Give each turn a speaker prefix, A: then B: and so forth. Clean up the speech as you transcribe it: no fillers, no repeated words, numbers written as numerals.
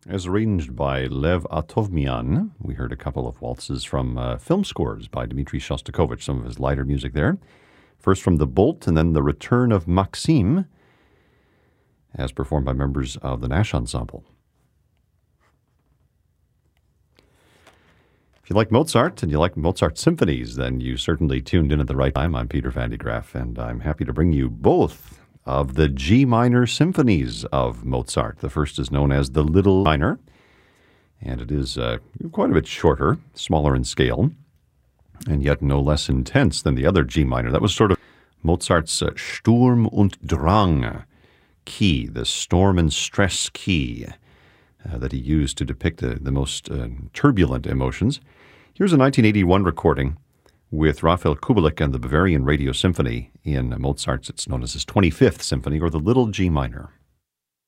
A: As arranged by Lev Atovmian, we heard a couple of waltzes from film scores by Dmitri Shostakovich, some of his lighter music there. First from The Bolt, and then The Return of Maxim, as performed by members of the Nash Ensemble. If you like Mozart and you like Mozart symphonies, then you certainly tuned in at the right time. I'm Peter Van de Graaff, and I'm happy to bring you both of the G minor symphonies of Mozart. The first is known as the Little Minor, and it is quite a bit shorter, smaller in scale, and yet no less intense than the other G minor. That was sort of Mozart's Sturm und Drang key, the storm and stress key that he used to depict the most turbulent emotions. Here's a 1981 recording with Raphael Kubelik and the Bavarian Radio Symphony in Mozart's, it's known as his 25th Symphony, or the Little G Minor.